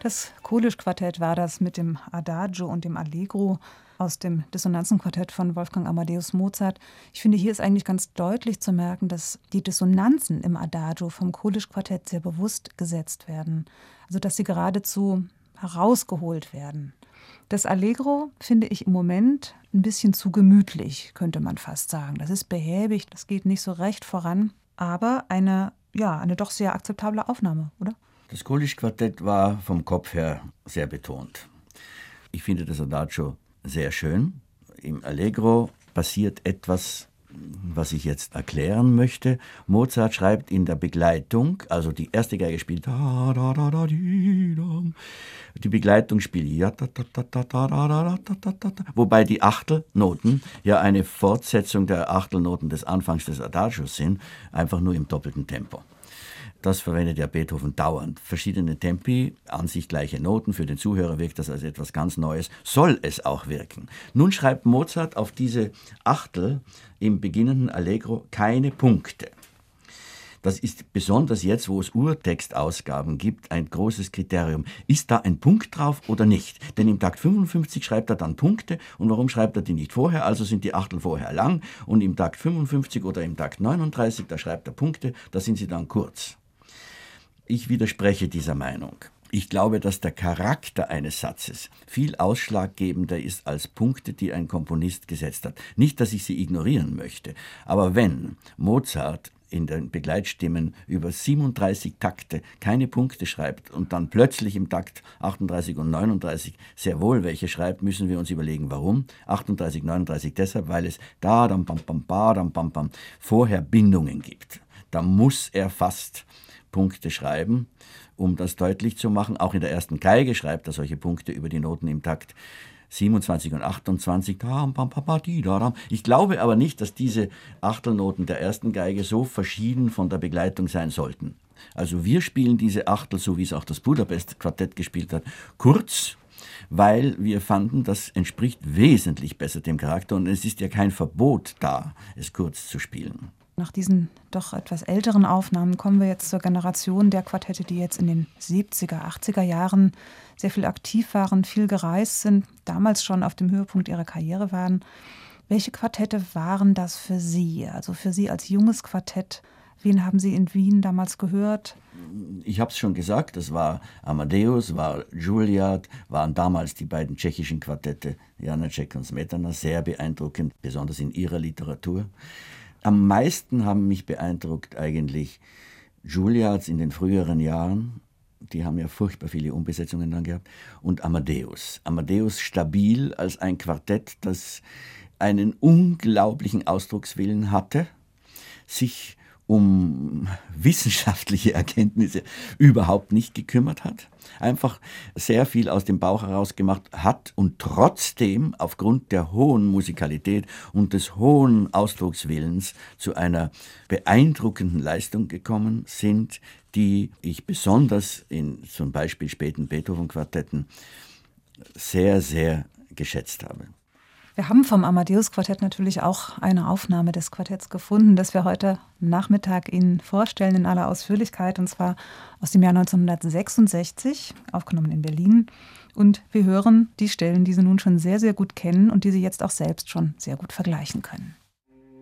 Das Kulisch-Quartett war das mit dem Adagio und dem Allegro aus dem Dissonanzenquartett von Wolfgang Amadeus Mozart. Ich finde, hier ist eigentlich ganz deutlich zu merken, dass die Dissonanzen im Adagio vom Kulisch-Quartett sehr bewusst gesetzt werden. Also dass sie geradezu herausgeholt werden. Das Allegro finde ich im Moment ein bisschen zu gemütlich, könnte man fast sagen. Das ist behäbig, das geht nicht so recht voran, aber eine doch sehr akzeptable Aufnahme, oder? Das Kulisch-Quartett war vom Kopf her sehr betont. Ich finde das Adagio sehr schön. Im Allegro passiert etwas, was ich jetzt erklären möchte. Mozart schreibt in der Begleitung, also die erste Geige spielt da, da, da, da, di, da. Die Begleitung spielt ja, da, da, da, da, da, da, da, da, da, wobei die Achtelnoten ja eine Fortsetzung der Achtelnoten des Anfangs des Adagios sind, einfach nur im doppelten Tempo. Das verwendet ja Beethoven dauernd. Verschiedene Tempi, an sich gleiche Noten. Für den Zuhörer wirkt das als etwas ganz Neues. Soll es auch wirken. Nun schreibt Mozart auf diese Achtel im beginnenden Allegro keine Punkte. Das ist besonders jetzt, wo es Urtextausgaben gibt, ein großes Kriterium. Ist da ein Punkt drauf oder nicht? Denn im Takt 55 schreibt er dann Punkte. Und warum schreibt er die nicht vorher? Also sind die Achtel vorher lang. Und im Takt 55 oder im Takt 39, da schreibt er Punkte, da sind sie dann kurz. Ich widerspreche dieser Meinung. Ich glaube, dass der Charakter eines Satzes viel ausschlaggebender ist als Punkte, die ein Komponist gesetzt hat. Nicht, dass ich sie ignorieren möchte, aber wenn Mozart in den Begleitstimmen über 37 Takte keine Punkte schreibt und dann plötzlich im Takt 38 und 39 sehr wohl welche schreibt, müssen wir uns überlegen, warum. 38, 39 deshalb, weil es da, dam, bam, bam, ba, dam, bam, bam, vorher Bindungen gibt. Da muss er fast Punkte schreiben, um das deutlich zu machen. Auch in der ersten Geige schreibt er solche Punkte über die Noten im Takt 27 und 28. Ich glaube aber nicht, dass diese Achtelnoten der ersten Geige so verschieden von der Begleitung sein sollten. Also wir spielen diese Achtel, so wie es auch das Budapest-Quartett gespielt hat, kurz, weil wir fanden, das entspricht wesentlich besser dem Charakter und es ist ja kein Verbot da, es kurz zu spielen. Nach diesen doch etwas älteren Aufnahmen kommen wir jetzt zur Generation der Quartette, die jetzt in den 70er, 80er Jahren sehr viel aktiv waren, viel gereist sind, damals schon auf dem Höhepunkt ihrer Karriere waren. Welche Quartette waren das für Sie? Also für Sie als junges Quartett, wen haben Sie in Wien damals gehört? Ich habe es schon gesagt, das war Amadeus, war Juilliard, waren damals die beiden tschechischen Quartette, Janáček und Smetana, sehr beeindruckend, besonders in ihrer Literatur. Am meisten haben mich beeindruckt eigentlich Juilliards in den früheren Jahren, die haben ja furchtbar viele Umbesetzungen dann gehabt, und Amadeus. Amadeus stabil als ein Quartett, das einen unglaublichen Ausdruckswillen hatte, sich um wissenschaftliche Erkenntnisse überhaupt nicht gekümmert hat, einfach sehr viel aus dem Bauch heraus gemacht hat und trotzdem aufgrund der hohen Musikalität und des hohen Ausdruckswillens zu einer beeindruckenden Leistung gekommen sind, die ich besonders in zum Beispiel späten Beethoven-Quartetten sehr, sehr geschätzt habe. Wir haben vom Amadeus-Quartett natürlich auch eine Aufnahme des Quartetts gefunden, das wir heute Nachmittag Ihnen vorstellen in aller Ausführlichkeit, und zwar aus dem Jahr 1966, aufgenommen in Berlin. Und wir hören die Stellen, die Sie nun schon sehr, sehr gut kennen und die Sie jetzt auch selbst schon sehr gut vergleichen können.